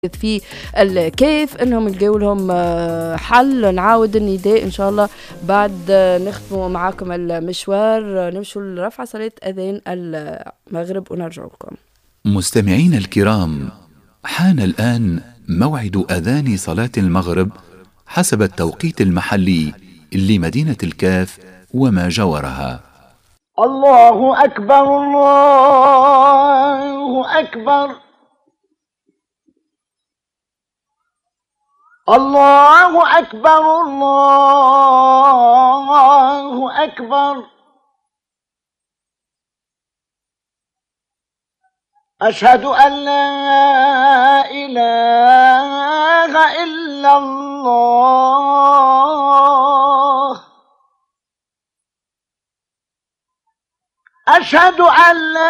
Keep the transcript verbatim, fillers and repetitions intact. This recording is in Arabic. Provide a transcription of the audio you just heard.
في الكيف انهم يلقوا لهم حل. نعاود النداء ان شاء الله بعد نختموا معاكم المشوار، نمشوا لرفع صلاة اذان المغرب ونرجع لكم. مستمعين الكرام، حان الآن موعد اذان صلاة المغرب حسب التوقيت المحلي لمدينة الكاف وما جاورها. الله أكبر الله أكبر الله أكبر الله أكبر أشهد أن لا إله إلا الله أشهد أن لا